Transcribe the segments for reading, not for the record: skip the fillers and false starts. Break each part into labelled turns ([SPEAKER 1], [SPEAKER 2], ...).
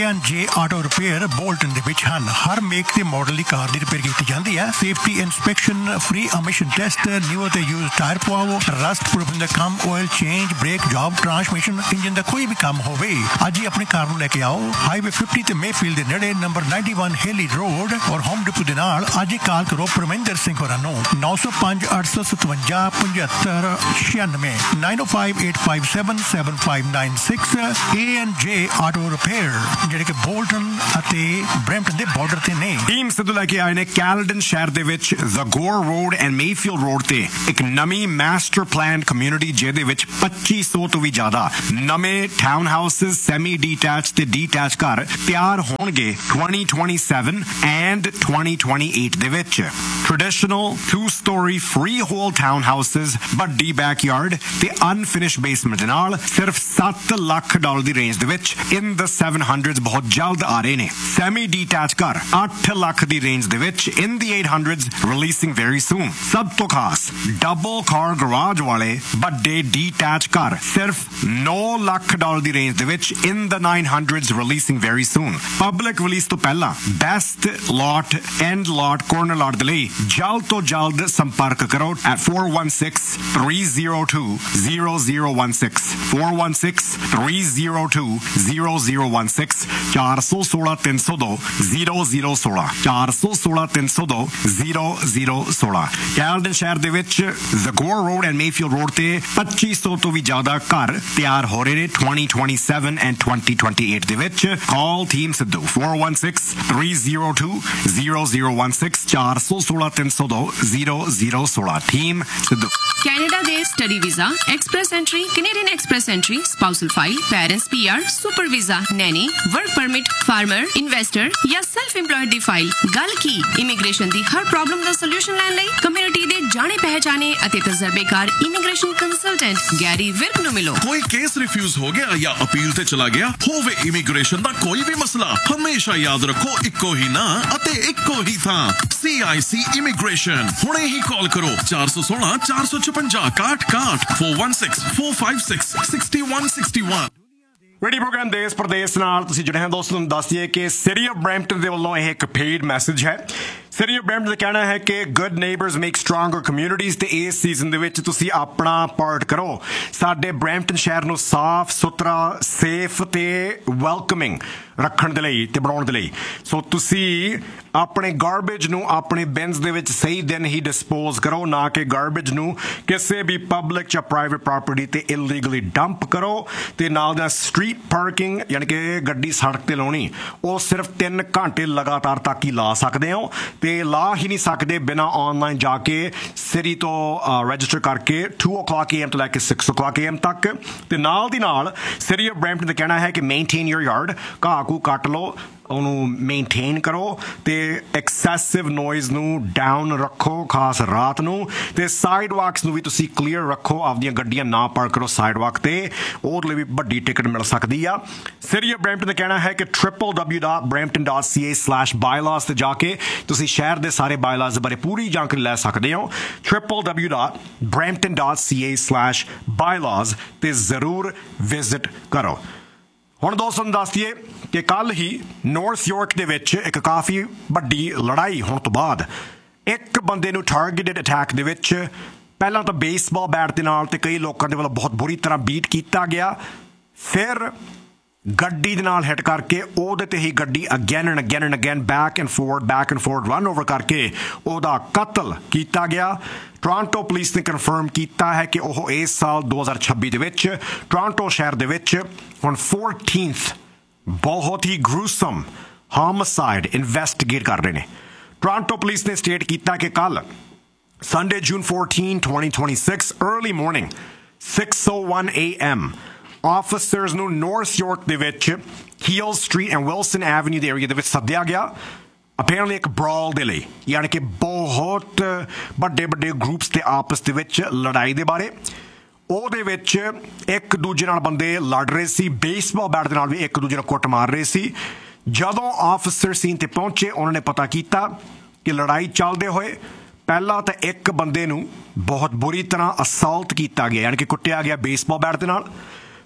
[SPEAKER 1] J Auto Repair Bolton ਦੇ ਵਿੱਚ ਹਨ। ਹਰ ਮੇਕ ਤੇ ਮਾਡਲ ਦੀ ਕਾਰ ਦੀ ਰਿਪੇਅਰ ਕੀਤੀ ਜਾਂਦੀ ਹੈ। Safety inspection, free emission test, new ਤੇ ਯੂਜ਼ ਟਾਇਰ ਪਵਾਓ, ਰਸਟ ਪ੍ਰੂਫਿੰਗ ਦਾ ਕੰਮ, oil change, break job, transmission, engine ਦਾ ਕੋਈ ਵੀ ਕੰਮ ਹੋਵੇ, ਅੱਜ ਹੀ ਆਪਣੀ ਕਾਰ ਨੂੰ ਲੈ ਕੇ ਆਓ। ਹਾਈਵੇ 50 ਤੇ ਮੇਫੀਲਡ ਦੇ ਨੇੜੇ ਨੰਬਰ 91 ਹੇਲੀ ਰੋਡ ਔਰ ਹੋਮ ਡਿਪੂ ਦੇ ਨਾਲ ਅੱਜ ਹੀ ਕਾਲ ਕਰੋ ਪਰਮਿੰਦਰ ਸਿੰਘ ਹੋਰਾਂ ਨੂੰ 905 857 7596 905 857 7596 A&J Auto Repair ਜਿਹੜੇ ਕਿ ਬੋਲਟਨ ਅਤੇ ਬਰੈਂਪਟਨ ਦੇ ਬਾਰਡਰ ਤੇ ਨੇ।
[SPEAKER 2] ਟੀਮ ਸਿੱਧੂ ਲੈ ਕੇ ਆਏ ਨੇ ਕੈਲਡਨ ਸ਼ਹਿਰ ਦੇ ਵਿੱਚ ਜ਼ਗੋਰ ਰੋਡ ਐਂਡ ਮੇਫੀਲਡ ਰੋਡ ਤੇ ਇੱਕ ਨਵੀਂ ਮਾਸਟਰ ਪਲਾਨ ਕਮਿਊਨਿਟੀ ਜਿਹਦੇ ਵਿੱਚ 2500 ਤੋਂ ਵੀ ਜ਼ਿਆਦਾ ਨਵੇਂ ਟਾਊਨ ਹਾਊਸਸ, ਸੈਮੀ ਡੀਟੈਚ ਤੇ ਡੀਟੈਚ ਘਰ ਤਿਆਰ ਹੋਣਗੇ 2027 ਐਂਡ 2028 ਦੇ ਵਿੱਚ। Traditional 2-story freehold town houses, ਵੱਡੀ ਬੈਕਯਾਰਡ ਤੇ ਅਨਫਿਨਿਸ਼ਡ ਬੇਸਮੈਂਟ ਦੇ ਨਾਲ ਸਿਰਫ $7 ਲੱਖ ਦੀ ਰੇਂਜ ਦੇ ਵਿੱਚ ਇਨ ਦ 700s ਬਹੁਤ ਜਲਦ ਆ ਰਹੇ ਨੇ। ਸੈਮੀ ਡੀਟੈਚ ਘਰ 8 ਲੱਖ ਦੀ ਰੇਂਜ ਦੇ ਵਿੱਚ ਇਨ ਦੀ 800s ਰਿਲੀਸਿੰਗ ਵੈਰੀ ਸੂਨ। ਸਭ ਤੋਂ ਖਾਸ ਡਬਲ ਕਾਰ ਗਰਾਜ ਵਾਲੇ ਵੱਡੇ ਡੀਟੈਚ ਘਰ ਸਿਰਫ $9 ਲੱਖ ਦੀ ਰੇਂਜ ਦੇ ਵਿੱਚ ਇਨ ਦ 900s ਰਿਲੀਸਿੰਗ very soon. Public release ਤੋਂ ਪਹਿਲਾਂ best lot, and lot, corner ਲਾਟ ਦੇ ਲਈ ਜਲਦ ਤੋਂ ਜਲਦ ਸੰਪਰਕ ਕਰੋ at 416-302-0016 416-302-0016 416-302-0016 416-302-0016। ਕੈਲਡਨ ਸ਼ਹਿਰ ਦੇ ਵਿੱਚ ਜ਼ਗੋਰ ਰੋਡ ਐਂਡ ਮੇਫੀਲਡ ਰੋਡ ਤੇ 2500 ਤੋਂ ਵੀ ਜ਼ਿਆਦਾ ਘਰ ਤਿਆਰ ਹੋ ਰਹੇ ਨੇ 2027 ਐਂਡ 2028 ਦੇ ਵਿੱਚ। ਕਾਲ team Sidhu 416-302-0016 416-302-0016 team Sidhu.
[SPEAKER 3] Canada ਦੇ study visa, express entry, Canadian express entry, spousal file, parents PR, super visa, Naini, work permit, farmer, investor ਜਾਂ ਸੈਲਫ ਇੰਪਲੋਇਡ ਦੀ ਫਾਈਲ। ਗੱਲ ਕੀ ਇਮੀਗ੍ਰੇਸ਼ਨ ਦੀ ਹਰ ਪ੍ਰੋਬਲਮ ਦਾ ਸੋਲੂਸ਼ਨ ਲੈਣ ਲਈ ਕਮਿਊਨਿਟੀ ਦੇ ਜਾਣੇ ਪਹਿਚਾਣੇ ਅਤੇ ਤਜਰਬੇਕਾਰ ਇਮੀਗ੍ਰੇਸ਼ਨ ਕੰਸਲਟੈਂਟ ਗੈਰੀ ਵਿਰਕ ਨੂੰ ਮਿਲੋ।
[SPEAKER 4] ਕੋਈ ਕੇਸ ਰਿਫਿਊਜ਼ ਹੋ ਗਿਆ ਜਾਂ ਅਪੀਲ ਤੇ ਚਲਾ ਗਿਆ ਹੋਵੇ, ਇਮੀਗ੍ਰੇਸ਼ਨ ਦਾ ਕੋਈ ਵੀ ਮਸਲਾ, ਹਮੇਸ਼ਾ ਯਾਦ ਰੱਖੋ ਇੱਕੋ ਹੀ ਨਾਂ ਅਤੇ ਇੱਕੋ ਹੀ ਥਾਂ, CIC ਇਮੀਗ੍ਰੇਸ਼ਨ। ਹੁਣੇ ਹੀ ਕਾਲ ਕਰੋ 416 456 61 416-456-6161।
[SPEAKER 2] ਰੇਡੀਓ ਪ੍ਰੋਗਰਾਮ ਦੇਸ਼ ਪ੍ਰਦੇਸ਼ ਨਾਲ ਤੁਸੀਂ ਜੁੜੇ ਹੋ ਦੋਸਤੋ। ਨੂੰ ਦੱਸ ਦਈਏ ਕਿ ਸਿਟੀ ਆਫ ਬਰੈਂਪਟਨ ਦੇ ਵੱਲੋਂ ਇਹ ਇੱਕ ਪੇਡ ਮੈਸੇਜ ਹੈ। ਸਿਟੀ ਆਫ ਬਰੈਂਪਟਨ ਦਾ ਕਹਿਣਾ ਹੈ ਕਿ good neighbours make stronger communities ਤੇ ਇਸ ਸੀਜ਼ਨ ਦੇ ਵਿੱਚ ਤੁਸੀਂ ਆਪਣਾ ਪਾਰਟ ਕਰੋ ਸਾਡੇ ਬਰੈਂਪਟਨ ਸ਼ਹਿਰ ਨੂੰ ਸਾਫ਼ ਸੁਥਰਾ, ਸੇਫ ਤੇ ਵੈਲਕਮਿੰਗ ਰੱਖਣ ਦੇ ਲਈ ਤੇ ਬਣਾਉਣ ਦੇ ਲਈ। ਸੋ ਤੁਸੀਂ ਆਪਣੇ ਗਾਰਬੇਜ ਨੂੰ ਆਪਣੇ ਬਿਨਸ ਦੇ ਵਿੱਚ ਸਹੀ ਦਿਨ ਹੀ ਡਿਸਪੋਜ਼ ਕਰੋ, ਨਾ ਕਿ ਗਾਰਬੇਜ ਨੂੰ ਕਿਸੇ ਵੀ ਪਬਲਿਕ ਜਾਂ ਪ੍ਰਾਈਵੇਟ ਪ੍ਰਾਪਰਟੀ ਤੇ ਇਲੀਗਲੀ ਡੰਪ ਕਰੋ। ਤੇ ਨਾਲ ਦਾ ਸਟਰੀਟ ਪਾਰਕਿੰਗ ਯਾਨੀ ਕਿ ਗੱਡੀ ਸੜਕ ਤੇ ਲਾਉਣੀ, ਉਹ ਸਿਰਫ 3 ਘੰਟੇ ਲਗਾਤਾਰ ਤੱਕ ਹੀ ਲਾ ਸਕਦੇ ਹੋ ਤੇ ਲਾ ਹੀ ਨਹੀਂ ਸਕਦੇ ਬਿਨਾਂ ਆਨਲਾਈਨ ਜਾ ਕੇ ਸਿਟੀ ਤੋਂ ਰਜਿਸਟਰ ਕਰਕੇ 2 o'clock AM ਤੋਂ ਲੈ ਕੇ 6 o'clock AM ਤੱਕ। ਤੇ ਨਾਲ ਦੀ ਨਾਲ ਸਿਟੀ ਆਫ ਬਰੈਂਪਟਨ ਦਾ ਕਹਿਣਾ ਹੈ ਕਿ ਮੇਨਟੇਨ ਯੂਰ ਯਾਰਡ, ਘਾਹ ਘੂ ਕੱਟ ਲਓ, ਉਹਨੂੰ ਮੇਨਟੇਨ ਕਰੋ ਤੇ ਐਕਸੈਸਿਵ ਨੋਇਜ਼ ਨੂੰ ਡਾਊਨ ਰੱਖੋ, ਖਾਸ ਰਾਤ ਨੂੰ। ਤੇ ਸਾਈਡ ਵਾਕਸ ਨੂੰ ਵੀ ਤੁਸੀਂ ਕਲੀਅਰ ਰੱਖੋ, ਆਪਦੀਆਂ ਗੱਡੀਆਂ ਨਾ ਪਾਰਕ ਕਰੋ ਸਾਈਡ ਵਾਕ ਤੇ, ਉਹਦੇ ਲਈ ਵੀ ਵੱਡੀ ਟਿਕਟ ਮਿਲ ਸਕਦੀ ਆ। ਸਿਟੀ ਆਫ ਬਰੈਂਪਟਨ ਦਾ ਕਹਿਣਾ ਹੈ ਕਿ www.brampton.ca/bylaws ਤੇ ਜਾ ਕੇ ਤੁਸੀਂ ਸ਼ਹਿਰ ਦੇ ਸਾਰੇ ਬਾਇਲਾਜ਼ ਬਾਰੇ ਪੂਰੀ ਜਾਣਕਾਰੀ ਲੈ ਸਕਦੇ ਹੋ। www.brampton.ca/bylaws ਤੇ ਜ਼ਰੂਰ ਵਿਜ਼ਿਟ ਕਰੋ। ਹੁਣ ਦੋਸਤੋ ਨੂੰ ਦੱਸ ਦਈਏ ਕਿ ਕੱਲ੍ਹ ਹੀ ਨਾਰਥ ਯਾਰਕ ਦੇ ਵਿੱਚ ਇੱਕ ਕਾਫੀ ਵੱਡੀ ਲੜਾਈ ਹੋਣ ਤੋਂ ਬਾਅਦ ਇੱਕ ਬੰਦੇ ਨੂੰ ਟਾਰਗੇਟਡ ਅਟੈਕ ਦੇ ਵਿੱਚ ਪਹਿਲਾਂ ਤਾਂ ਬੇਸਬਾਲ ਬੈਟ ਦੇ ਨਾਲ ਤੇ ਕਈ ਲੋਕਾਂ ਦੇ ਵੱਲੋਂ ਬਹੁਤ ਬੁਰੀ ਤਰ੍ਹਾਂ ਬੀਟ ਕੀਤਾ ਗਿਆ, ਫਿਰ ਗੱਡੀ ਦੇ ਨਾਲ ਹਿੱਟ ਕਰਕੇ ਉਹਦੇ ਤੇ ਹੀ ਗੱਡੀ again and again back and forward run over ਕਰਕੇ ਉਹਦਾ ਕਤਲ ਕੀਤਾ ਗਿਆ। ਟੋਰਾਂਟੋ ਪੁਲਿਸ ਨੇ ਕਨਫਰਮ ਕੀਤਾ ਹੈ ਕਿ ਉਹ ਇਸ ਸਾਲ 2026 ਦੇ ਵਿੱਚ ਟੋਰਾਂਟੋ ਸ਼ਹਿਰ ਦੇ ਵਿੱਚ ਹੁਣ 14th ਬਹੁਤ ਹੀ ਗਰੂਸਮ ਹੋਮਿਸਾਈਡ ਇਨਵੈਸਟੀਗੇਟ ਕਰ ਰਹੇ ਨੇ। ਟੋਰਾਂਟੋ ਪੁਲਿਸ ਨੇ ਸਟੇਟ ਕੀਤਾ ਕਿ ਕੱਲ Sunday, June 14, 2026, early morning, 6:01 AM, officers ਨੂੰ ਨਾਰਥ ਯਾਰਕ ਦੇ ਵਿੱਚ heel street and Wilson avenue ਦੇ ਏਰੀਆ ਦੇ ਵਿੱਚ ਸੱਦਿਆ ਗਿਆ apparently ਇੱਕ ਬ੍ਰਾਲ ਦੇ ਲਈ, ਯਾਨੀ ਕਿ ਬਹੁਤ ਵੱਡੇ ਗਰੁੱਪਸ ਦੇ ਆਪਸ ਦੇ ਵਿੱਚ ਲੜਾਈ ਦੇ ਬਾਰੇ। ਉਹਦੇ ਵਿੱਚ ਇੱਕ ਦੂਜੇ ਨਾਲ ਬੰਦੇ ਲੜ ਰਹੇ ਸੀ, ਬੇਸਬਾਲ ਬੈਟ ਦੇ ਨਾਲ ਵੀ ਇੱਕ ਦੂਜੇ ਨੂੰ ਕੁੱਟ ਮਾਰ ਰਹੇ ਸੀ। ਜਦੋਂ ਆਫਿਸਰ ਸੀਨ ਤੇ ਪਹੁੰਚੇ ਉਹਨਾਂ ਨੇ ਪਤਾ ਕੀਤਾ ਕਿ ਲੜਾਈ ਚੱਲਦੇ ਹੋਏ ਪਹਿਲਾਂ ਤਾਂ ਇੱਕ ਬੰਦੇ ਨੂੰ ਬਹੁਤ ਬੁਰੀ ਤਰ੍ਹਾਂ ਅਸਾਲਟ ਕੀਤਾ ਗਿਆ, ਯਾਨੀ ਕਿ ਕੁੱਟਿਆ ਗਿਆ ਬੇਸਬਾਲ ਬੈਟ ਦੇ ਨਾਲ।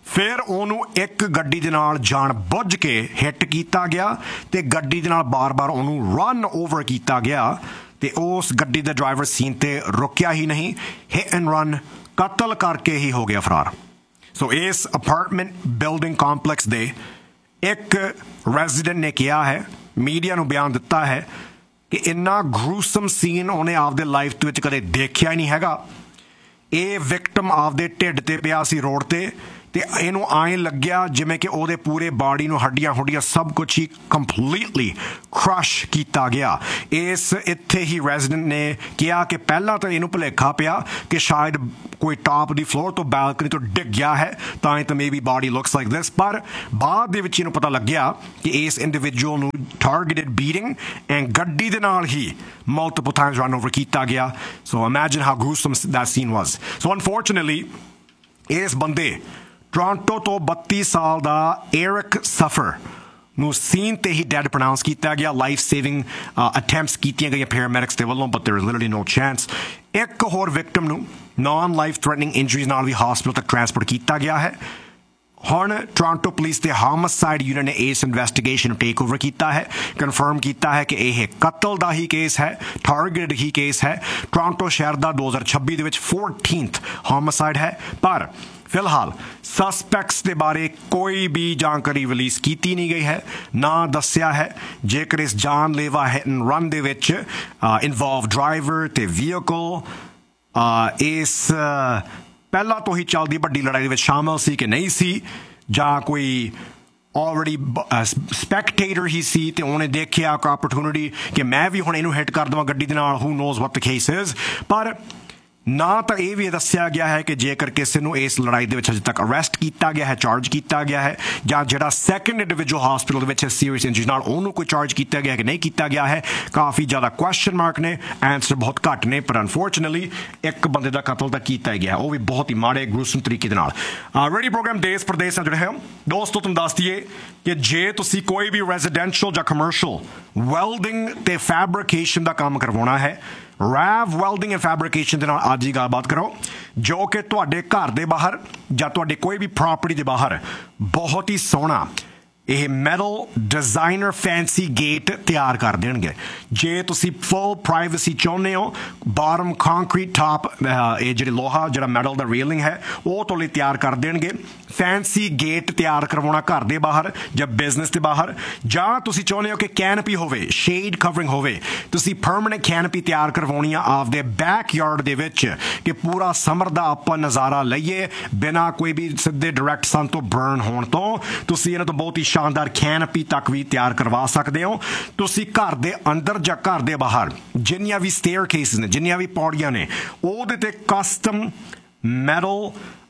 [SPEAKER 2] ਫਿਰ ਉਹਨੂੰ ਇੱਕ ਗੱਡੀ ਦੇ ਨਾਲ ਜਾਣ ਬੁੱਝ ਕੇ ਹਿੱਟ ਕੀਤਾ ਗਿਆ ਤੇ ਗੱਡੀ ਦੇ ਨਾਲ ਬਾਰ-ਬਾਰ ਉਹਨੂੰ ਰਨ ਓਵਰ ਕੀਤਾ ਗਿਆ ਤੇ ਉਸ ਗੱਡੀ ਦਾ ਡਰਾਈਵਰ ਸੀਨ ਤੇ ਰੁਕਿਆ ਹੀ ਨਹੀਂ, ਹਿੱਟ ਐਂਡ ਰਨ ਕਤਲ ਕਰਕੇ ਹੀ ਹੋ ਗਿਆ ਫਰਾਰ। ਸੋ ਇਸ ਅਪਾਰਟਮੈਂਟ ਬਿਲਡਿੰਗ ਕੰਪਲੈਕਸ ਦੇ ਇੱਕ ਰੈਜ਼ੀਡੈਂਟ ਨੇ ਕਿਹਾ ਹੈ, ਮੀਡੀਆ ਨੂੰ ਬਿਆਨ ਦਿੱਤਾ ਹੈ ਕਿ ਇੰਨਾ ਗਰੂਸਮ ਸੀਨ ਉਹਨੇ ਆਪਦੇ ਲਾਈਫ ਦੇ ਵਿੱਚ ਕਦੇ ਦੇਖਿਆ ਹੀ ਨਹੀਂ ਹੈਗਾ। ਇਹ ਵਿਕਟਮ ਆਪਦੇ ਢਿੱਡ ਤੇ ਪਿਆ ਸੀ ਰੋਡ ਤੇ ਇਹਨੂੰ ਐਂ ਲੱਗਿਆ ਜਿਵੇਂ ਕਿ ਉਹਦੇ ਪੂਰੇ ਬਾਡੀ ਨੂੰ ਹੱਡੀਆਂ ਸਭ ਕੁਛ ਹੀ ਕੰਪਲੀਟਲੀ ਕ੍ਰਸ਼ ਕੀਤਾ ਗਿਆ। ਇੱਥੇ ਹੀ ਰੈਜ਼ੀਡੈਂਟ ਨੇ ਕਿਹਾ ਕਿ ਪਹਿਲਾਂ ਤਾਂ ਇਹਨੂੰ ਭੁਲੇਖਾ ਪਿਆ ਕਿ ਸ਼ਾਇਦ ਕੋਈ ਟਾਪ ਦੀ ਫਲੋਰ ਤੋਂ ਬਾਲਕਨੀ ਤੋਂ ਡਿੱਗ ਗਿਆ ਹੈ ਤਾਂ ਇਹ ਤਾਂ maybe body looks like this, ਪਰ ਬਾਅਦ ਦੇ ਵਿੱਚ ਇਹਨੂੰ ਪਤਾ ਲੱਗਿਆ ਕਿ ਇਸ ਇੰਡੀਵਿਜੂਅਲ ਨੂੰ ਟਾਰਗੇਟਡ ਬੀਟਿੰਗ ਐਂਡ ਗੱਡੀ ਦੇ ਨਾਲ ਹੀ ਮਲਟੀਪਲ ਟਾਈਮਸ ਰਨ ਓਵਰ ਕੀਤਾ ਗਿਆ। ਸੋ imagine how ਗਰੂਸਮ that scene was. So unfortunately ਇਸ ਬੰਦੇ ਟੋਰਾਂਟੋ ਤੋਂ 32 ਸਾਲ ਦਾ ਏਰਿਕ ਸਫਰ ਨੂੰ ਸੀਨ ਤੇ ਹੀ ਡੈਡ ਪ੍ਰੋਨਾਉਂਸ ਕੀਤਾ ਗਿਆ। ਲਾਈਫ ਸੇਵਿੰਗ ਅਟੈਂਪਟਸ ਕੀਤੀਆਂ ਗਈਆਂ ਪੈਰਾਮੈਡਿਕਸ ਦੇ ਵੱਲੋਂ, but ਦੇयर is literally no chance. ਇੱਕ ਹੋਰ ਵਿਕਟਮ ਨੂੰ ਨਾਨ ਲਾਈਫ ਥ੍ਰੈਟਨਿੰਗ ਇੰਜਰੀਜ਼ ਨਾਲ ਵੀ ਹਸਪਤਾਲ ਤੱਕ ਟ੍ਰਾਂਸਪੋਰਟ ਕੀਤਾ ਗਿਆ ਹੈ। ਹੁਣ ਟੋਰਾਂਟੋ ਪੁਲਿਸ ਦੇ ਹਾਮਸਾਈਡ ਯੂਨਿਟ ਨੇ ਇਸ ਇਨਵੈਸਟੀਗੇਸ਼ਨ ਨੂੰ ਟੇਕ ਓਵਰ ਕੀਤਾ ਹੈ, ਕਨਫਰਮ ਕੀਤਾ ਹੈ ਕਿ ਇਹ ਕਤਲ ਦਾ ਹੀ ਕੇਸ ਹੈ, ਟਾਰਗੇਟਡ ਹੀ ਕੇਸ ਹੈ। ਟੋਰਾਂਟੋ ਸ਼ਹਿਰ ਦਾ 2026 ਦੇ ਵਿੱਚ 14th ਹਾਮਸਾਈਡ ਹੈ, ਪਰ ਫਿਲਹਾਲ ਸਸਪੈਕਟਸ ਦੇ ਬਾਰੇ ਕੋਈ ਵੀ ਜਾਣਕਾਰੀ ਰਿਲੀਜ਼ ਕੀਤੀ ਨਹੀਂ ਗਈ ਹੈ, ਨਾ ਦੱਸਿਆ ਹੈ ਜੇਕਰ ਇਸ ਜਾਨਲੇਵਾ ਹਿੱਟ ਐਂਡ ਰਨ ਦੇ ਵਿੱਚ ਇਨਵੋਲਵ ਡਰਾਈਵਰ ਤੇ ਵਹੀਕਲ ਇਸ ਪਹਿਲਾਂ ਤੋਂ ਹੀ ਚੱਲਦੀ ਵੱਡੀ ਲੜਾਈ ਦੇ ਵਿੱਚ ਸ਼ਾਮਲ ਸੀ ਕਿ ਨਹੀਂ ਸੀ, ਜਾਂ ਕੋਈ ਆਲਰੇਡੀ ਸਪੈਕਟੇਟਰ ਹੀ ਸੀ ਤੇ ਉਹਨੇ ਦੇਖਿਆ ਇੱਕ ਆਪਰਚੁਨਿਟੀ ਕਿ ਮੈਂ ਵੀ ਹੁਣ ਇਹਨੂੰ ਹਿੱਟ ਕਰ ਦੇਵਾਂ ਗੱਡੀ ਦੇ ਨਾਲ, ਹੂ knows what the case is. ਪਰ ਨਾ ਤਾਂ ਇਹ ਵੀ ਦੱਸਿਆ ਗਿਆ ਹੈ ਕਿ ਜੇਕਰ ਕਿਸੇ ਨੂੰ ਇਸ ਲੜਾਈ ਦੇ ਵਿੱਚ ਅਜੇ ਤੱਕ ਅਰੈਸਟ ਕੀਤਾ ਗਿਆ ਹੈ, ਚਾਰਜ ਕੀਤਾ ਗਿਆ ਹੈ, ਜਾਂ ਜਿਹੜਾ ਸੈਕੰਡ ਇੰਡੀਵਿਜੂਅਲ ਹਸਪੀਟਲ ਦੇ ਵਿੱਚ ਸੀਰੀਅਸ ਇੰਜਰੀ ਨਾਲ ਉਹਨੂੰ ਕੋਈ ਚਾਰਜ ਕੀਤਾ ਗਿਆ ਕਿ ਨਹੀਂ ਕੀਤਾ ਗਿਆ ਹੈ। ਕਾਫੀ ਜ਼ਿਆਦਾ ਕੁਐਸਚਨ ਮਾਰਕ ਨੇ, ਆਨਸਰ ਬਹੁਤ ਘੱਟ ਨੇ, ਪਰ ਅਨਫੋਰਚੂਨੇਟਲੀ ਇੱਕ ਬੰਦੇ ਦਾ ਕਤਲ ਤਾਂ ਕੀਤਾ ਹੀ ਗਿਆ, ਉਹ ਵੀ ਬਹੁਤ ਹੀ ਮਾੜੇ ਗਰੂਸਮ ਤਰੀਕੇ ਦੇ ਨਾਲ। ਰੇਡੀਓ ਪ੍ਰੋਗਰਾਮ ਦੇਸ਼ ਪ੍ਰਦੇਸ਼ ਨਾਲ ਜੁੜੇ ਹੋ ਦੋਸਤੋ। ਤੁਹਾਨੂੰ ਦੱਸ ਦਈਏ ਕਿ ਜੇ ਤੁਸੀਂ ਕੋਈ ਵੀ ਰੈਜ਼ੀਡੈਂਸ਼ੀਅਲ ਜਾਂ ਕਮਰਸ਼ੀਅਲ ਵੈਲਡਿੰਗ ਤੇ ਫੈਬਰਿਕੇਸ਼ਨ ਦਾ ਕੰਮ ਕਰਵਾਉਣਾ ਹੈ, ਰੈਵ ਵੈਲਡਿੰਗ ਐਂਡ ਫੈਬਰਿਕੇਸ਼ਨ ਦੇ ਨਾਲ ਅੱਜ ਹੀ ਗੱਲਬਾਤ ਕਰੋ, ਜੋ ਕਿ ਤੁਹਾਡੇ ਘਰ ਦੇ ਬਾਹਰ ਜਾਂ ਤੁਹਾਡੇ ਕੋਈ ਵੀ ਪ੍ਰਾਪਰਟੀ ਦੇ ਬਾਹਰ ਬਹੁਤ ਹੀ ਸੋਹਣਾ ਇਹ ਮੈਟਲ ਡਿਜ਼ਾਈਨਰ ਫੈਂਸੀ ਗੇਟ ਤਿਆਰ ਕਰ ਦੇਣਗੇ। ਜੇ ਤੁਸੀਂ ਫੁੱਲ ਪ੍ਰਾਈਵੇਸੀ ਚਾਹੁੰਦੇ ਹੋ, ਬਾਟਮ ਕੰਕਰੀਟ, ਟਾਪ ਇਹ ਜਿਹੜੇ ਲੋਹਾ ਜਿਹੜਾ ਮੈਟਲ ਦਾ ਰੇਲਿੰਗ ਹੈ ਉਹ ਤੁਹਾਡੇ ਤਿਆਰ ਕਰ ਦੇਣਗੇ। ਫੈਂਸੀ ਗੇਟ ਤਿਆਰ ਕਰਵਾਉਣਾ ਘਰ ਦੇ ਬਾਹਰ ਜਾਂ ਬਿਜ਼ਨਸ ਦੇ ਬਾਹਰ, ਜਾਂ ਤੁਸੀਂ ਚਾਹੁੰਦੇ ਹੋ ਕਿ ਕੈਨਪੀ ਹੋਵੇ, ਸ਼ੇਡ ਕਵਰਿੰਗ ਹੋਵੇ, ਤੁਸੀਂ ਪਰਮਨੈਂਟ ਕੈਨਪੀ ਤਿਆਰ ਕਰਵਾਉਣੀ ਆ ਆਪਦੇ ਬੈਕਯਾਰਡ ਦੇ ਵਿੱਚ ਕਿ ਪੂਰਾ ਸਮਰ ਦਾ ਆਪਾਂ ਨਜ਼ਾਰਾ ਲਈਏ ਬਿਨਾਂ ਕੋਈ ਵੀ ਸਿੱਧੇ ਡਾਇਰੈਕਟ ਸਨ ਤੋਂ ਬਰਨ ਹੋਣ ਤੋਂ, ਤੁਸੀਂ ਇਹਨਾਂ ਤੋਂ ਬਹੁਤ ਹੀ ਸ਼ਾਨਦਾਰ ਕੈਨਪੀ ਤੱਕ ਵੀ ਤਿਆਰ ਕਰਵਾ ਸਕਦੇ ਹੋ। ਤੁਸੀਂ ਘਰ ਦੇ ਅੰਦਰ ਜਾਂ ਘਰ ਦੇ ਬਾਹਰ ਜਿੰਨੀਆਂ ਵੀ ਸਟੇਅਰ ਕੇਸਿਸ ਨੇ, ਜਿੰਨੀਆਂ ਵੀ ਪੌੜੀਆਂ ਨੇ, ਉਹਦੇ ਤੇ ਕਸਟਮ ਮੈਟਲ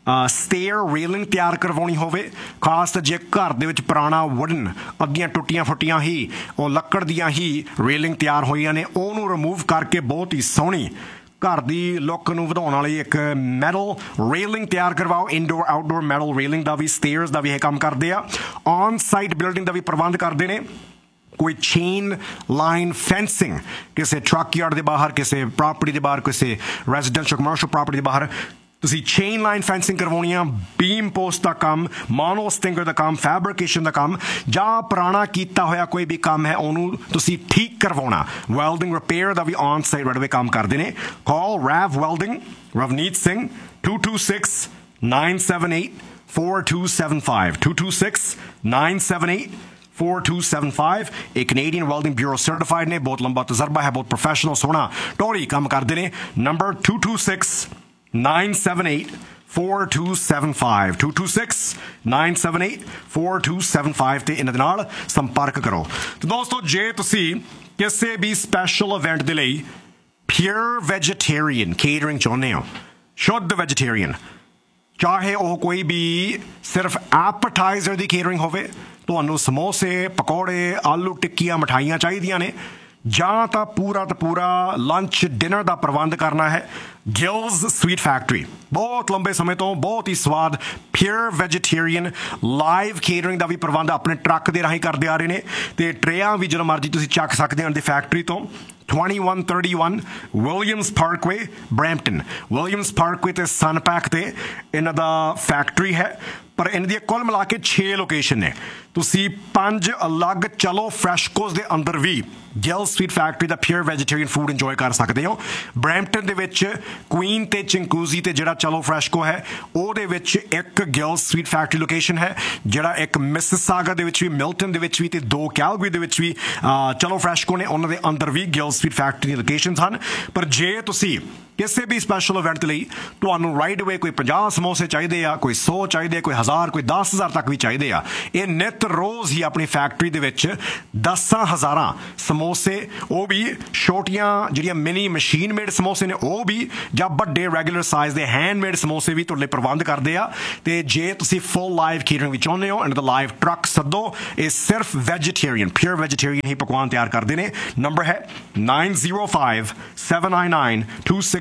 [SPEAKER 2] ਸਟੇਅਰ ਰੇਲਿੰਗ ਤਿਆਰ ਕਰਵਾਉਣੀ ਹੋਵੇ, ਖਾਸ ਤਾਂ ਜੇ ਘਰ ਦੇ ਵਿੱਚ ਪੁਰਾਣਾ ਵੁਡਨ ਅੱਧੀਆਂ ਟੁੱਟੀਆਂ ਫੁੱਟੀਆਂ ਹੀ ਉਹ ਲੱਕੜ ਦੀਆਂ ਹੀ ਰੇਲਿੰਗ ਤਿਆਰ ਹੋਈਆਂ ਨੇ, ਉਹਨੂੰ ਰਿਮੂਵ ਕਰਕੇ ਬਹੁਤ ਹੀ ਸੋਹਣੀ ਘਰ ਦੀ ਲੁੱਕ ਨੂੰ ਵਧਾਉਣ ਵਾਲੀ ਇੱਕ ਮੈਟਲ ਰੇਲਿੰਗ ਤਿਆਰ ਕਰਵਾਓ। ਇਨਡੋਰ ਆਊਟਡੋਰ ਮੈਟਲ ਰੇਲਿੰਗ ਦਾ ਵੀ, ਸਟੇਅਰਸ ਦਾ ਵੀ ਇਹ ਕੰਮ ਕਰਦੇ ਆ। ਔਨ ਸਾਈਟ ਬਿਲਡਿੰਗ ਦਾ ਵੀ ਪ੍ਰਬੰਧ ਕਰਦੇ ਨੇ। ਕੋਈ ਚੇਨ ਲਾਈਨ ਫੈਂਸਿੰਗ ਕਿਸੇ ਟਰੱਕ ਯਾਰਡ ਦੇ ਬਾਹਰ, ਕਿਸੇ ਪ੍ਰਾਪਰਟੀ ਦੇ ਬਾਹਰ, ਕਿਸੇ ਰੈਜ਼ੀਡੈਂਸ਼ੀਅਲ ਕਮਰਸ਼ੀਅਲ ਪ੍ਰਾਪਰਟੀ ਦੇ ਬਾਹਰ ਤੁਸੀਂ ਚੇਨ ਲਾਈਨ ਫੈਂਸਿੰਗ ਕਰਵਾਉਣੀ ਆ, ਬੀਮ ਪੋਸਟ ਦਾ ਕੰਮ, ਮੋਨੋ ਸਟਿੰਗਰ ਦਾ ਕੰਮ, ਫੈਬਰਿਕੇਸ਼ਨ ਦਾ ਕੰਮ, ਜਾਂ ਪੁਰਾਣਾ ਕੀਤਾ ਹੋਇਆ ਕੋਈ ਵੀ ਕੰਮ ਹੈ ਉਹਨੂੰ ਤੁਸੀਂ ਠੀਕ ਕਰਵਾਉਣਾ, welding repair the we on site ਰੈਡਵੇ ਕੰਮ ਕਰਦੇ ਨੇ। ਕਾਲ ਰੈਵ ਵੈਲਡਿੰਗ, ਰਵਨੀਤ ਸਿੰਘ 226-978-4275 226-978-4275। ਇਹ ਕੈਨੇਡੀਅਨ ਵੈਲਡਿੰਗ ਬਿਊਰੋ ਸਰਟੀਫਾਈਡ ਨੇ, ਬਹੁਤ ਲੰਬਾ ਤਜਰਬਾ ਹੈ, ਬਹੁਤ ਪ੍ਰੋਫੈਸ਼ਨਲ ਸੋਹਣਾ ਟੋਰੀ ਕੰਮ ਕਰਦੇ ਨੇ। ਨੰਬਰ 226-978-4275 226-978-4275 ਤੇ ਇਹਨਾਂ ਦੇ ਨਾਲ ਸੰਪਰਕ ਕਰੋ। ਤੇ ਦੋਸਤੋ, ਜੇ ਤੁਸੀਂ ਕਿਸੇ ਵੀ ਸਪੈਸ਼ਲ ਇਵੈਂਟ ਦੇ ਲਈ ਪਿਓਰ ਵੈਜੀਟੇਰੀਅਨ ਕੇਟਰਿੰਗ ਚਾਹੁੰਦੇ ਹੋ, ਸ਼ੁੱਧ ਵੈਜੀਟੇਰੀਅਨ, ਚਾਹੇ ਉਹ ਕੋਈ ਵੀ ਸਿਰਫ ਐਪੇਟਾਈਜ਼ਰ ਦੀ ਕੇਟਰਿੰਗ ਹੋਵੇ, ਤੁਹਾਨੂੰ ਸਮੋਸੇ, ਪਕੌੜੇ, ਆਲੂ ਟਿੱਕੀਆਂ, ਮਠਾਈਆਂ ਚਾਹੀਦੀਆਂ ਨੇ, ਜਾਂ ਤਾਂ ਪੂਰਾ ਲੰਚ ਡਿਨਰ ਦਾ ਪ੍ਰਬੰਧ ਕਰਨਾ ਹੈ, ਗਿਲਸ ਸਵੀਟ ਫੈਕਟਰੀ ਬਹੁਤ ਲੰਬੇ ਸਮੇਂ ਤੋਂ ਬਹੁਤ ਹੀ ਸਵਾਦ ਪਿਓਰ ਵੈਜੀਟੇਰੀਅਨ ਲਾਈਵ ਕੇਟਰਿੰਗ ਦਾ ਵੀ ਪ੍ਰਬੰਧ ਆਪਣੇ ਟਰੱਕ ਦੇ ਰਾਹੀਂ ਕਰਦੇ ਆ ਰਹੇ ਨੇ, ਤੇ ਟਰੇਆਂ ਵੀ ਜਦੋਂ ਮਰਜ਼ੀ ਤੁਸੀਂ ਚੱਕ ਸਕਦੇ ਹੋ ਦੀ ਫੈਕਟਰੀ ਤੋਂ। 2131 Williams Parkway, Brampton. Williams Parkway ਤੇ ਸਨਪੈਕ ਤੇ ਇਹਨਾਂ ਦਾ ਫੈਕਟਰੀ ਹੈ। ਪਰ ਇਹਨਾਂ ਦੀਆਂ ਕੁੱਲ ਮਿਲਾ ਕੇ 6 ਲੋਕੇਸ਼ਨ ਨੇ। ਤੁਸੀਂ 5 ਅਲੱਗ ਚਲੋ ਫਰੈਸ਼ਕੋਸ ਦੇ ਅੰਦਰ ਵੀ ਗਿਲ ਸਵੀਟ ਫੈਕਟਰੀ ਦਾ ਪਿਓਰ ਵੈਜੀਟੇਰੀਅਨ ਫੂਡ ਇੰਜੋਏ ਕਰ ਸਕਦੇ ਹੋ। ਬਰੈਂਪਟਨ ਦੇ ਵਿੱਚ ਕੁਈਨ ਤੇ ਚਿੰਕੂਜ਼ੀ ਤੇ ਜਿਹੜਾ ਚਲੋ ਫਰੈਸ਼ਕੋ ਹੈ ਉਹਦੇ ਵਿੱਚ ਇੱਕ ਗਿਲ ਸਵੀਟ ਫੈਕਟਰੀ ਲੋਕੇਸ਼ਨ ਹੈ, ਜਿਹੜਾ ਇੱਕ ਮਿਸਿਸਾਗਾ ਦੇ ਵਿੱਚ ਵੀ, ਮਿਲਟਨ ਦੇ ਵਿੱਚ ਵੀ ਤੇ 2 ਕੈਲਗਰੀ ਦੇ ਵਿੱਚ ਵੀ ਚਲੋ ਫਰੈਸ਼ਕੋ ਨੇ, ਉਹਨਾਂ ਦੇ ਅੰਦਰ ਵੀ ਗਿਲ ਸਵੀਟ ਫੈਕਟਰੀ ਦੀਆਂ ਲੋਕੇਸ਼ਨਸ ਹਨ। ਪਰ ਜੇ ਤੁਸੀਂ ਕਿਸੇ ਵੀ ਸਪੈਸ਼ਲ ਇਵੈਂਟ ਲਈ ਤੁਹਾਨੂੰ ਰਾਈਟ ਅਵੇ ਕੋਈ 50 ਸਮੋਸੇ ਚਾਹੀਦੇ ਆ, ਕੋਈ 100 ਚਾਹੀਦੇ ਆ, ਕੋਈ 1000, ਕੋਈ 10,000 ਤੱਕ ਵੀ ਚਾਹੀਦੇ ਆ, ਇਹ ਨਿੱਤ ਰੋਜ਼ ਹੀ ਆਪਣੀ ਫੈਕਟਰੀ ਦੇ ਵਿੱਚ 10,000 ਸਮੋਸੇ, ਉਹ ਵੀ ਛੋਟੀਆਂ ਜਿਹੜੀਆਂ ਮਿਨੀ ਮਸ਼ੀਨ ਮੇਡ ਸਮੋਸੇ ਨੇ ਉਹ ਵੀ, ਜਾਂ ਵੱਡੇ ਰੈਗੂਲਰ ਸਾਈਜ਼ ਦੇ ਹੈਂਡਮੇਡ ਸਮੋਸੇ ਵੀ ਤੁਹਾਡੇ ਲਈ ਪ੍ਰਬੰਧ ਕਰਦੇ ਆ। ਤੇ ਜੇ ਤੁਸੀਂ ਫੁੱਲ ਲਾਈਵ ਕੇਟਰਿੰਗ ਵੀ ਚਾਹੁੰਦੇ ਹੋ, ਇਹਨਾਂ ਦਾ ਲਾਈਵ ਟਰੱਕ ਸੱਦੋ। ਇਹ ਸਿਰਫ ਵੈਜੀਟੇਰੀਅਨ, ਪਿਓਰ ਵੈਜੀਟੇਰੀਅਨ ਹੀ ਪਕਵਾਨ ਤਿਆਰ ਕਰਦੇ ਨੇ। ਨੰਬਰ ਹੈ 905-799-2616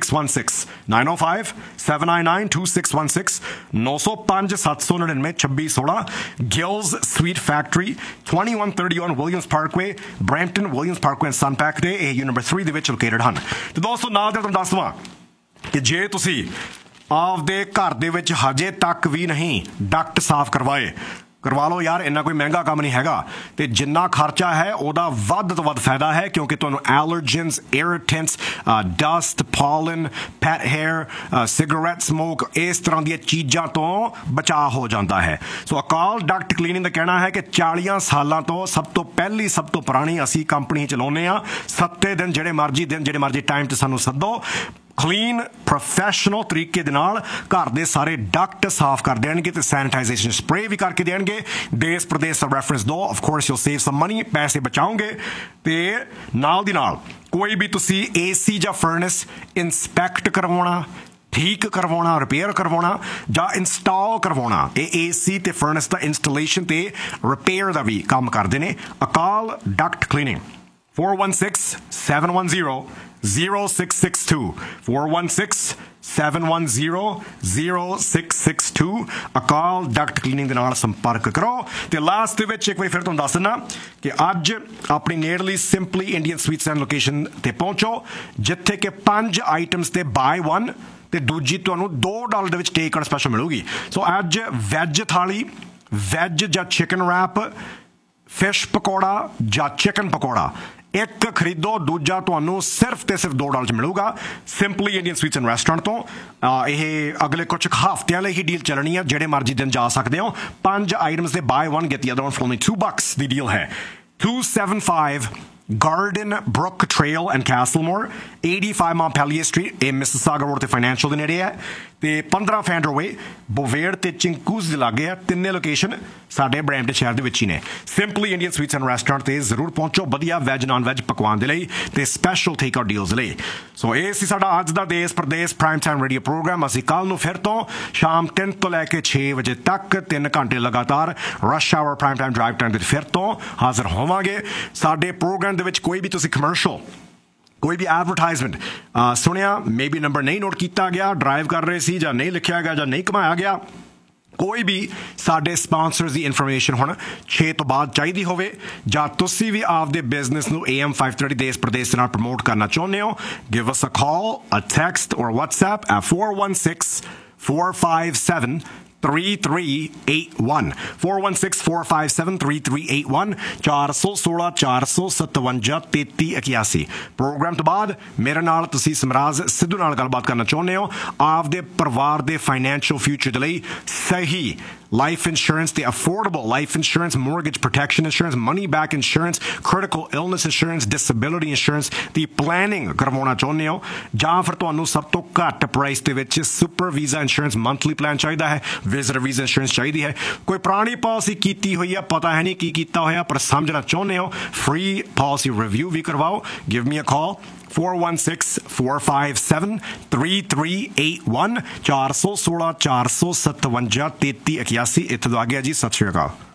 [SPEAKER 2] 905-799-2616 905-799-2616 Giles sweet factory 2131 Williams Parkway, Brampton, Williams Parkway and ਸਨਪੈਕ ਦੇ AU ਨੰਬਰ 3 ਦੇ ਵਿੱਚ ਲੋਕੇਟਡ ਹਨ। ਤੇ ਦੋਸਤੋ ਨਾਲ ਦੇ ਤੁਹਾਨੂੰ ਦੱਸ ਦੇਵਾਂ ਕਿ ਜੇ ਤੁਸੀਂ ਆਪਦੇ ਘਰ ਦੇ ਵਿੱਚ ਹਜੇ ਤੱਕ ਵੀ ਨਹੀਂ ਡਕਟ ਸਾਫ਼ ਕਰਵਾ ਲਓ ਯਾਰ, ਇੰਨਾ ਕੋਈ ਮਹਿੰਗਾ ਕੰਮ ਨਹੀਂ ਹੈਗਾ। ਤੇ ਜਿੰਨਾ ਖਰਚਾ ਹੈ ਉਹਦਾ ਵੱਧ ਤੋਂ ਵੱਧ ਫਾਇਦਾ ਹੈ, ਕਿਉਂਕਿ ਤੁਹਾਨੂੰ ਐਲਰਜਨਸ, ਇਰੀਟੈਂਟਸ, dust, pollen, pet hair, cigarette smoke, ਇਸ ਤਰ੍ਹਾਂ ਦੀਆਂ ਚੀਜ਼ਾਂ ਤੋਂ ਬਚਾਅ ਹੋ ਜਾਂਦਾ ਹੈ। ਸੋ ਅਕਾਲ ਡਕਟ ਕਲੀਨਿੰਗ ਦਾ ਕਹਿਣਾ ਹੈ ਕਿ 40 ਸਾਲਾਂ ਤੋਂ ਸਭ ਤੋਂ ਪਹਿਲੀ, ਸਭ ਤੋਂ ਪੁਰਾਣੀ ਅਸੀਂ ਕੰਪਨੀ ਚਲਾਉਂਦੇ ਹਾਂ। 7 ਦਿਨ ਜਿਹੜੇ ਮਰਜ਼ੀ ਟਾਈਮ 'ਤੇ ਸਾਨੂੰ ਸੱਦੋ। ਕਲੀਨ ਪ੍ਰੋਫੈਸ਼ਨਲ ਤਰੀਕੇ ਦੇ ਨਾਲ ਘਰ ਦੇ ਸਾਰੇ ਡਕਟ ਸਾਫ਼ ਕਰ ਦੇਣਗੇ ਤੇ ਸੈਨੀਟਾਈਜ਼ੇਸ਼ਨ ਸਪਰੇ ਵੀ ਕਰਕੇ ਦੇਣਗੇ। ਦੇਸ਼ ਪ੍ਰਦੇਸ਼ ਦਾ ਰੈਫਰੈਂਸ ਦੋ, of course you save sum money, ਪੈਸੇ ਬਚਾਓਗੇ। ਤੇ ਨਾਲ ਦੀ ਨਾਲ ਕੋਈ ਵੀ ਤੁਸੀਂ AC ਜਾਂ ਫਰਨੈਸ ਇੰਸਪੈਕਟ ਕਰਵਾਉਣਾ, ਠੀਕ ਕਰਵਾਉਣਾ, ਰਿਪੇਅਰ ਕਰਵਾਉਣਾ ਜਾਂ ਇੰਸਟਾਲ ਕਰਵਾਉਣਾ, ਇਹ AC ਤੇ ਫਰਨੈਸ ਦਾ ਇੰਸਟਾਲੇਸ਼ਨ ਤੇ ਰਿਪੇਅਰ ਦਾ ਵੀ ਕੰਮ ਕਰਦੇ ਨੇ ਅਕਾਲ ਡਕਟ ਕਲੀਨਿੰਗ। 416-710-0662 416-710-0662 ਅਕਾਲ ਡਕਟ ਕਲੀਨਿੰਗ ਦੇ ਨਾਲ ਸੰਪਰਕ ਕਰੋ। ਤੇ ਲਾਸਟ ਦੇ ਵਿੱਚ ਇੱਕ ਵਾਰੀ ਫਿਰ ਤੁਹਾਨੂੰ ਦੱਸ ਦਿੰਦਾ ਕਿ ਅੱਜ ਆਪਣੀ ਨੇੜਲੀ simply Indian sweets and location ਤੇ ਪਹੁੰਚੋ, ਜਿੱਥੇ ਕਿ 5 ਆਈਟਮਸ ਤੇ ਬਾਏ 1 ਤੇ ਦੂਜੀ ਤੁਹਾਨੂੰ $2 ਦੇ ਵਿੱਚ ਟੇਕ ਆਊਟ ਸਪੈਸ਼ਲ ਮਿਲੂਗੀ। ਸੋ ਅੱਜ ਵੈਜ ਥਾਲੀ, ਵੈਜ ਜਾਂ ਚਿਕਨ ਰੈਪ, ਫਿਸ਼ ਪਕੌੜਾ ਜਾਂ ਚਿਕਨ ਪਕੌੜਾ ਇੱਕ ਖਰੀਦੋ, ਦੂਜਾ ਤੁਹਾਨੂੰ ਸਿਰਫ ਤੇ ਸਿਰਫ $2 ਮਿਲੂਗਾ simply Indian sweets and restaurant ਤੋਂ। ਇਹ ਅਗਲੇ ਕੁਝ ਹਫ਼ਤਿਆਂ ਲਈ ਹੀ ਡੀਲ ਚੱਲਣੀ ਹੈ, ਜਿਹੜੇ ਮਰਜ਼ੀ ਦਿਨ ਜਾ ਸਕਦੇ ਹੋ। 5 ਆਈਟਮਸ ਦੇ bye 1 get the other one for only $2 the deal ਹੈ। 275 Garden Brook Trail and Castlemore, 85 Montpelier Street, ਇਹ ਮਿਸਿਸਾਗਾ ਰੋਡ ਤੇ ਫਾਈਨੈਂਸ਼ੀਅਲ ਦੇ ਨੇੜੇ ਹੈ। ਤੇ 15 ਫੈਂਡਰ ਵੇ, ਬੋਵੇੜ ਤੇ ਚਿੰਕੂਜ਼ ਦੇ ਲਾਗੇ ਆ। ਤਿੰਨੇ ਲੋਕੇਸ਼ਨ ਸਾਡੇ ਬਰੈਂਪਟਨ ਸ਼ਹਿਰ ਦੇ ਵਿੱਚ ਹੀ ਨੇ। Simply Indian sweets and restaurant ਤੇ ਜ਼ਰੂਰ ਪਹੁੰਚੋ, ਵਧੀਆ ਵੈਜ ਨਾਨ ਵੈਜ ਪਕਵਾਨ ਦੇ ਲਈ ਤੇ ਸਪੈਸ਼ਲ ਟੇਕ ਆਊਟ ਡੀਲਸ ਲਈ। ਸੋ ਇਹ ਸੀ ਸਾਡਾ ਅੱਜ ਦਾ ਦੇਸ਼ Pradesh prime time radio programme. ਅਸੀਂ ਕੱਲ ਨੂੰ ਫਿਰ ਤੋਂ ਸ਼ਾਮ 3 ਤੋਂ ਲੈ ਕੇ 6 ਵਜੇ ਤੱਕ 3 ਘੰਟੇ ਲਗਾਤਾਰ rush hour prime time drive time ਦੇ ਫਿਰ ਤੋਂ ਹਾਜ਼ਰ ਹੋਵਾਂਗੇ। ਸਾਡੇ ਪ੍ਰੋਗਰਾਮ ਦੇ ਵਿੱਚ ਕੋਈ ਵੀ ਤੁਸੀਂ ਕਮਰਸ਼ੀਅਲ, ਕੋਈ ਵੀ ਐਡਵਰਟਾਈਜ਼ਮੈਂਟ ਸੁਣਿਆ, ਮੇਬੀ ਨੰਬਰ ਨਹੀਂ ਨੋਟ ਕੀਤਾ ਗਿਆ, ਡਰਾਈਵ ਕਰ ਰਹੇ ਸੀ ਜਾਂ ਨਹੀਂ ਲਿਖਿਆ ਗਿਆ ਜਾਂ ਨਹੀਂ ਘੁਮਾਇਆ ਗਿਆ, ਕੋਈ ਵੀ ਸਾਡੇ ਸਪਾਂਸਰਸ ਦੀ ਇਨਫੋਰਮੇਸ਼ਨ ਹੁਣ 6 ਤੋਂ ਬਾਅਦ ਚਾਹੀਦੀ ਹੋਵੇ, ਜਾਂ ਤੁਸੀਂ ਵੀ ਆਪਦੇ ਬਿਜ਼ਨਸ ਨੂੰ AM 530 ਦੇਸ਼ ਪ੍ਰਦੇਸ਼ ਨਾਲ ਪ੍ਰਮੋਟ ਕਰਨਾ ਚਾਹੁੰਦੇ ਹੋ, give us a call, a text or WhatsApp at 416-457-3381 416-457-3381 416-457-3381। Programme ਤੋਂ ਬਾਅਦ ਮੇਰੇ ਨਾਲ ਤੁਸੀਂ ਸਮਰਾਜ ਸਿੱਧੂ ਨਾਲ ਗੱਲਬਾਤ ਕਰਨਾ ਚਾਹੁੰਦੇ ਹੋ ਆਪਦੇ ਪਰਿਵਾਰ ਦੇ ਫਾਈਨੈਂਸ਼ੀਅਲ ਫਿਊਚਰ ਦੇ ਲਈ ਸਹੀ life insurance, the affordable life insurance, mortgage protection insurance, money back insurance, critical illness insurance, disability insurance, the planning ਕਰਵਾਉਣਾ ਚਾਹੁੰਦੇ ਹੋ, ਜਾਂ ਫਿਰ ਤੁਹਾਨੂੰ ਸਭ ਤੋਂ ਘੱਟ ਪ੍ਰਾਈਸ ਦੇ ਵਿੱਚ super visa insurance monthly plan ਚਾਹੀਦਾ ਹੈ, ਵਿਜ਼ਟਰ ਵੀਜ਼ਾ ਇੰਸ਼ੋਰੈਂਸ ਚਾਹੀਦੀ ਹੈ, ਕੋਈ ਪੁਰਾਣੀ ਪਾਲਿਸੀ ਕੀਤੀ ਹੋਈ ਆ, ਪਤਾ ਹੈ ਨਹੀਂ ਕੀ ਕੀਤਾ ਹੋਇਆ ਪਰ ਸਮਝਣਾ ਚਾਹੁੰਦੇ ਹੋ, ਫ੍ਰੀ ਪਾਲਿਸੀ ਰਿਵਿਊ ਵੀ ਕਰਵਾਓ। give me a call 416-457-3381 416-457-3381। ਇੱਥੇ ਤੋਂ ਆ ਗਿਆ ਜੀ, ਸਤਿ ਸ਼੍ਰੀ ਅਕਾਲ।